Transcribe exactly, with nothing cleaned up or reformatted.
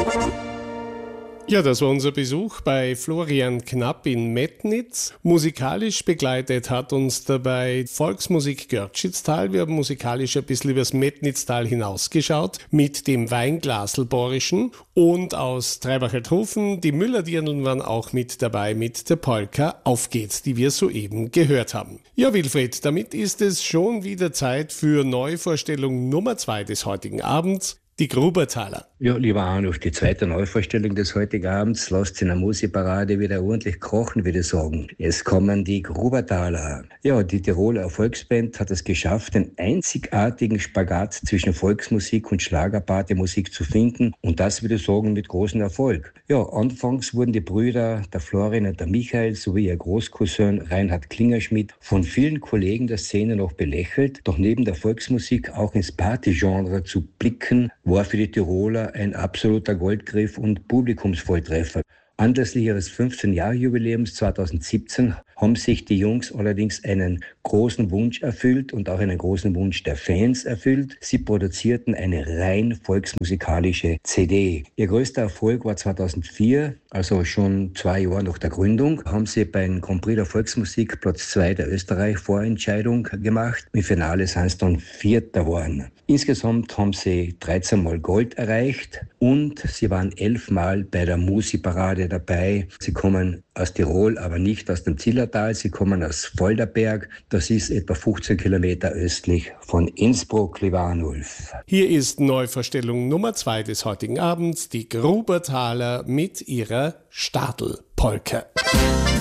Ja, das war unser Besuch bei Florian Knapp in Metnitz. Musikalisch begleitet hat uns dabei Volksmusik Görtschitztal. Wir haben musikalisch ein bisschen übers Metnitztal hinausgeschaut mit dem Weinglaselborischen und aus Treibacher-Trufen. Die Müller-Dirndln waren auch mit dabei mit der Polka Auf geht's, die wir soeben gehört haben. Ja, Wilfried, damit ist es schon wieder Zeit für Neuvorstellung Nummer zwei des heutigen Abends. Die Grubertaler. Ja, lieber Arnulf, die zweite Neuvorstellung des heutigen Abends lässt in der Musikparade wieder ordentlich kochen, würde ich sagen. Es kommen die Grubertaler. Ja, die Tiroler Erfolgsband hat es geschafft, den einzigartigen Spagat zwischen Volksmusik und Schlagerpartymusik zu finden und das, würde ich sagen, mit großem Erfolg. Ja, anfangs wurden die Brüder, der Florian und der Michael sowie ihr Großcousin Reinhard Klingerschmidt von vielen Kollegen der Szene noch belächelt, doch neben der Volksmusik auch ins Partygenre zu blicken, war für die Tiroler ein absoluter Goldgriff und Publikumsvolltreffer. Anlässlich ihres fünfzehn-Jahre-Jubiläums zweitausendsiebzehn haben sich die Jungs allerdings einen großen Wunsch erfüllt und auch einen großen Wunsch der Fans erfüllt. Sie produzierten eine rein volksmusikalische C D. Ihr größter Erfolg war zweitausendvier, also schon zwei Jahre nach der Gründung, haben sie beim Grand Prix der Volksmusik Platz zwei der Österreich-Vorentscheidung gemacht. Im Finale sind sie dann Vierter geworden. Insgesamt haben sie dreizehn Mal Gold erreicht und sie waren elf Mal bei der Musikparade dabei. Sie kommen aus Tirol, aber nicht aus dem Zillertal. Sie kommen aus Volderberg. Das ist etwa fünfzehn Kilometer östlich von Innsbruck, lieber Arnulf. Hier ist Neuvorstellung Nummer zwei des heutigen Abends, die Grubertaler mit ihrer Stadlpolka.